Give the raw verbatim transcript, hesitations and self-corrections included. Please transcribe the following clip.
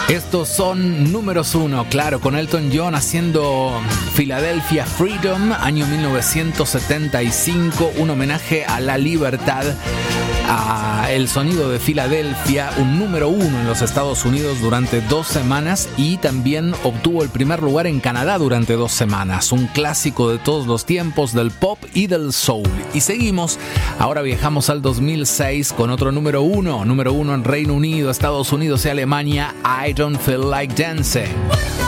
Estos son números uno, claro, con Elton John haciendo Philadelphia Freedom, año mil novecientos setenta y cinco, un homenaje a la libertad, a el sonido de Filadelfia, un número uno en los Estados Unidos durante dos semanas y también obtuvo el primer lugar en Canadá durante dos semanas, un clásico de todos los tiempos del pop y del soul. Y seguimos, ahora viajamos al dos mil seis con otro número uno, número uno en Reino Unido, Estados Unidos y Alemania, I Don't Feel Like Dancing.